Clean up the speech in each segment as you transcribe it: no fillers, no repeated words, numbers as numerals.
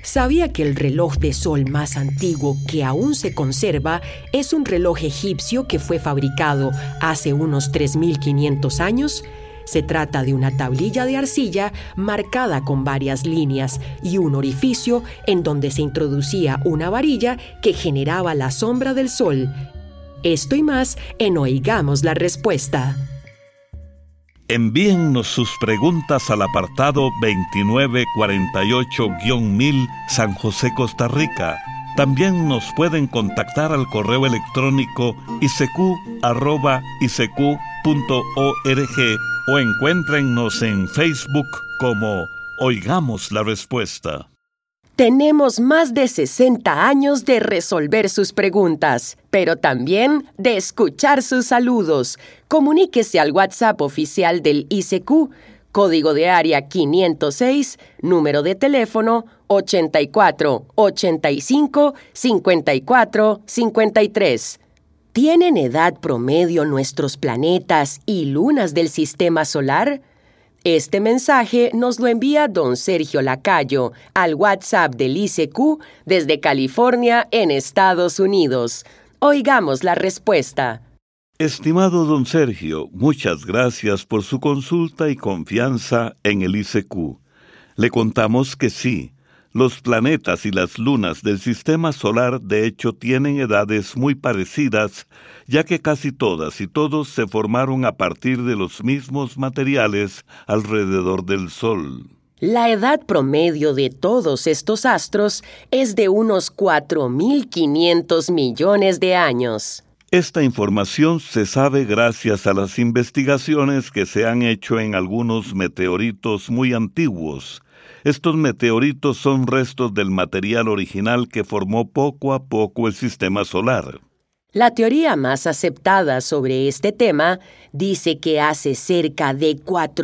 ¿Sabía que el reloj de sol más antiguo que aún se conserva es un reloj egipcio que fue fabricado hace unos 3.500 años? Se trata de una tablilla de arcilla marcada con varias líneas y un orificio en donde se introducía una varilla que generaba la sombra del sol. Esto y más en Oigamos la Respuesta. Envíennos sus preguntas al apartado 2948-1000 San José, Costa Rica. También nos pueden contactar al correo electrónico isq@isq.org o encuéntrennos en Facebook como Oigamos la Respuesta. Tenemos más de 60 años de resolver sus preguntas, pero también de escuchar sus saludos. Comuníquese al WhatsApp oficial del ICQ, código de área 506, número de teléfono 84 85 54 53. ¿Tienen edad promedio nuestros planetas y lunas del sistema solar? Este mensaje nos lo envía don Sergio Lacayo al WhatsApp del ICQ desde California, en Estados Unidos. Oigamos la respuesta. Estimado don Sergio, muchas gracias por su consulta y confianza en el ICQ. Le contamos que sí, los planetas y las lunas del sistema solar de hecho tienen edades muy parecidas, ya que casi todas y todos se formaron a partir de los mismos materiales alrededor del Sol. La edad promedio de todos estos astros es de unos 4.500 millones de años. Esta información se sabe gracias a las investigaciones que se han hecho en algunos meteoritos muy antiguos. Estos meteoritos son restos del material original que formó poco a poco el sistema solar. La teoría más aceptada sobre este tema dice que hace cerca de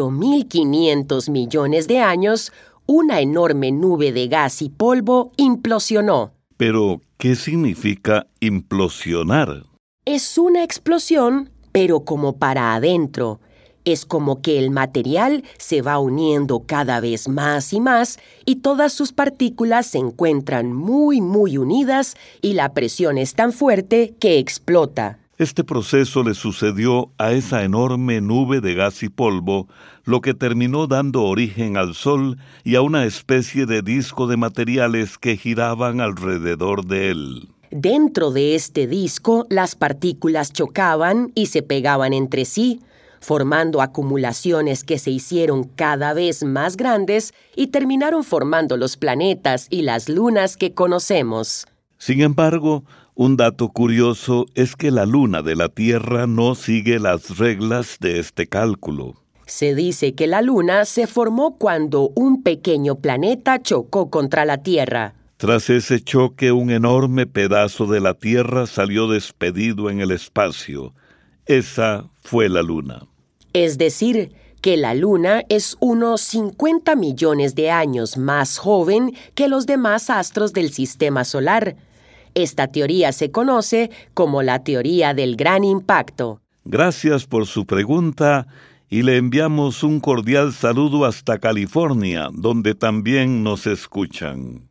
4.500 millones de años, una enorme nube de gas y polvo implosionó. Pero, ¿qué significa implosionar? Es una explosión, pero como para adentro. Es como que el material se va uniendo cada vez más y todas sus partículas se encuentran muy unidas y la presión es tan fuerte que explota. Este proceso le sucedió a esa enorme nube de gas y polvo, lo que terminó dando origen al Sol y a una especie de disco de materiales que giraban alrededor de él. Dentro de este disco, las partículas chocaban y se pegaban entre sí, formando acumulaciones que se hicieron cada vez más grandes y terminaron formando los planetas y las lunas que conocemos. Sin embargo, un dato curioso es que la luna de la Tierra no sigue las reglas de este cálculo. Se dice que la luna se formó cuando un pequeño planeta chocó contra la Tierra. Tras ese choque, un enorme pedazo de la Tierra salió despedido en el espacio. Esa fue la luna. Es decir, que la Luna es unos 50 millones de años más joven que los demás astros del sistema solar. Esta teoría se conoce como la teoría del gran impacto. Gracias por su pregunta y le enviamos un cordial saludo hasta California, donde también nos escuchan.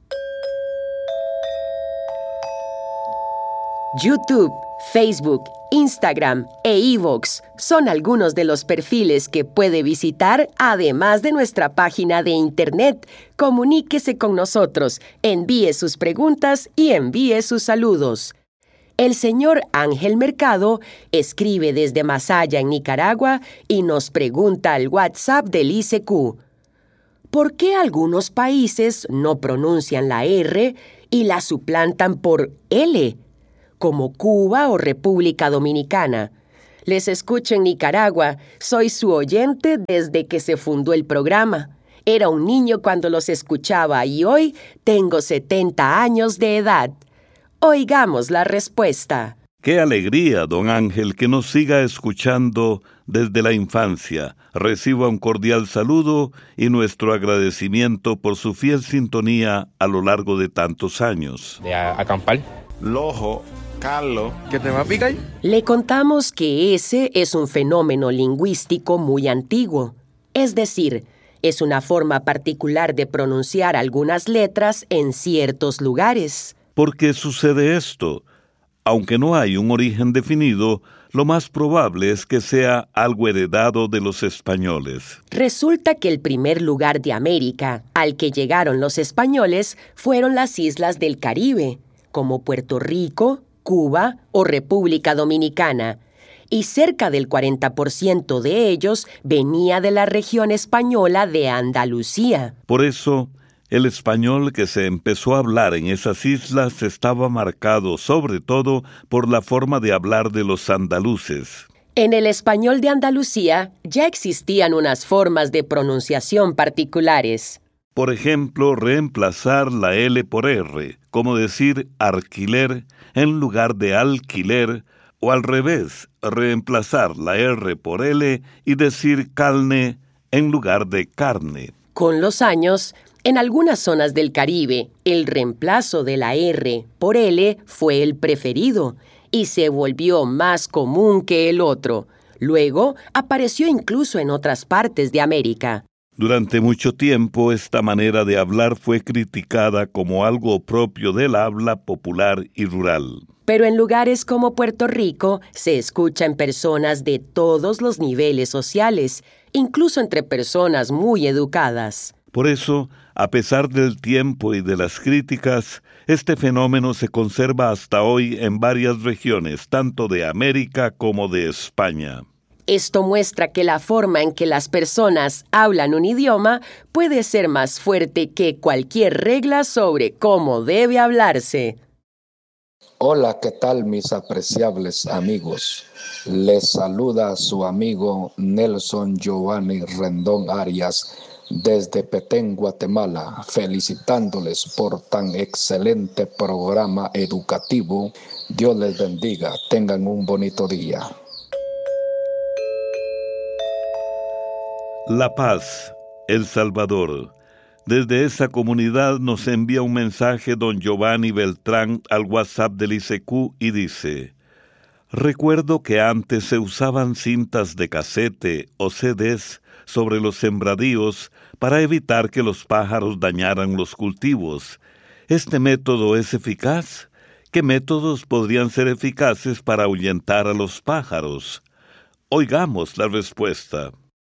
YouTube, Facebook, Instagram e iVoox son algunos de los perfiles que puede visitar, además de nuestra página de internet. Comuníquese con nosotros, envíe sus preguntas y envíe sus saludos. El señor Ángel Mercado escribe desde Masaya, en Nicaragua, y nos pregunta al WhatsApp del ICQ: ¿por qué algunos países no pronuncian la R y la suplantan por L? Como Cuba o República Dominicana. Les escucho en Nicaragua. Soy su oyente desde que se fundó el programa. Era un niño cuando los escuchaba y hoy tengo 70 años de edad. Oigamos la respuesta. ¡Qué alegría, don Ángel, que nos siga escuchando desde la infancia! Reciba un cordial saludo y nuestro agradecimiento por su fiel sintonía a lo largo de tantos años. De acampar. Lojo. Carlos, ¿qué te va a picar? Le contamos que ese es un fenómeno lingüístico muy antiguo. Es decir, Es una forma particular de pronunciar algunas letras en ciertos lugares. ¿Por qué sucede esto? Aunque no hay un origen definido, lo más probable es que sea algo heredado de los españoles. Resulta que el primer lugar de América al que llegaron los españoles fueron las islas del Caribe, como Puerto Rico, Cuba o República Dominicana, y cerca del 40% de ellos venía de la región española de Andalucía. Por eso, el español que se empezó a hablar en esas islas estaba marcado sobre todo por la forma de hablar de los andaluces. En el español de Andalucía ya existían unas formas de pronunciación particulares. Por ejemplo, reemplazar la L por R, como decir alquiler en lugar de alquiler, o al revés, reemplazar la R por L y decir carne en lugar de carne. Con los años, en algunas zonas del Caribe, el reemplazo de la R por L fue el preferido y se volvió más común que el otro. Luego, apareció incluso en otras partes de América. Durante mucho tiempo, esta manera de hablar fue criticada como algo propio del habla popular y rural. Pero en lugares como Puerto Rico se escucha en personas de todos los niveles sociales, incluso entre personas muy educadas. Por eso, a pesar del tiempo y de las críticas, este fenómeno se conserva hasta hoy en varias regiones, tanto de América como de España. Esto muestra que la forma en que las personas hablan un idioma puede ser más fuerte que cualquier regla sobre cómo debe hablarse. Hola, ¿qué tal mis apreciables amigos? Les saluda su amigo Nelson Giovanni Rendón Arias desde Petén, Guatemala, felicitándoles por tan excelente programa educativo. Dios les bendiga, tengan un bonito día. La Paz, El Salvador. Desde esa comunidad nos envía un mensaje don Giovanni Beltrán al WhatsApp del ICQ y dice: recuerdo que antes se usaban cintas de casete o CDs sobre los sembradíos para evitar que los pájaros dañaran los cultivos. ¿Este método es eficaz? ¿Qué métodos podrían ser eficaces para ahuyentar a los pájaros? Oigamos la respuesta.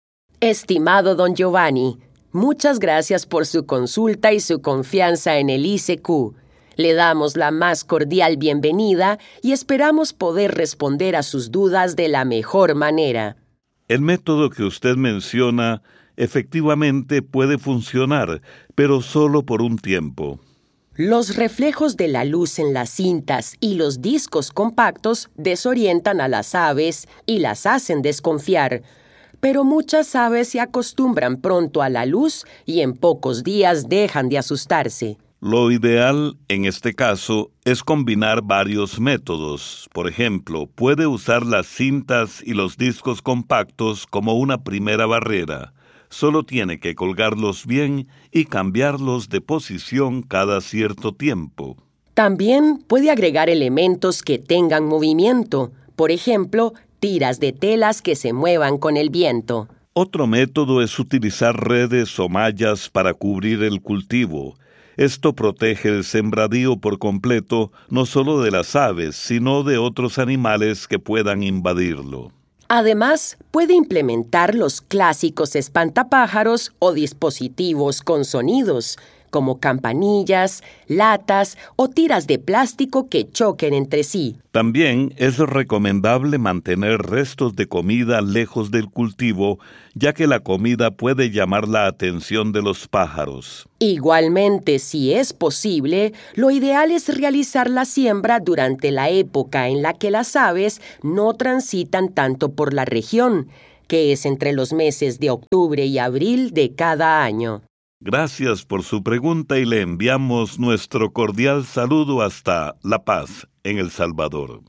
Estimado don Giovanni, muchas gracias por su consulta y su confianza en el ICQ. Le damos la más cordial bienvenida y esperamos poder responder a sus dudas de la mejor manera. El método que usted menciona efectivamente puede funcionar, pero solo por un tiempo. Los reflejos de la luz en las cintas y los discos compactos desorientan a las aves y las hacen desconfiar. Pero muchas aves se acostumbran pronto a la luz y en pocos días dejan de asustarse. Lo ideal, en este caso, es combinar varios métodos. Por ejemplo, puede usar las cintas y los discos compactos como una primera barrera. Solo tiene que colgarlos bien y cambiarlos de posición cada cierto tiempo. También puede agregar elementos que tengan movimiento. Por ejemplo, tiras de telas que se muevan con el viento. Otro método es utilizar redes o mallas para cubrir el cultivo. Esto protege el sembradío por completo, no solo de las aves, sino de otros animales que puedan invadirlo. Además, puede implementar los clásicos espantapájaros o dispositivos con sonidos, como campanillas, latas o tiras de plástico que choquen entre sí. También es recomendable mantener restos de comida lejos del cultivo, ya que la comida puede llamar la atención de los pájaros. Igualmente, si es posible, lo ideal es realizar la siembra durante la época en la que las aves no transitan tanto por la región, que es entre los meses de octubre y abril de cada año. Gracias por su pregunta y le enviamos nuestro cordial saludo hasta La Paz, en El Salvador.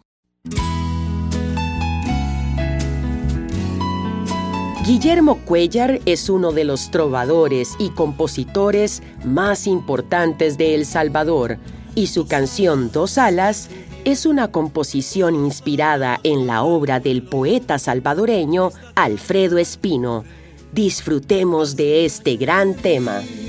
Guillermo Cuéllar es uno de los trovadores y compositores más importantes de El Salvador, y su canción Dos Alas es una composición inspirada en la obra del poeta salvadoreño Alfredo Espino. Disfrutemos de este gran tema.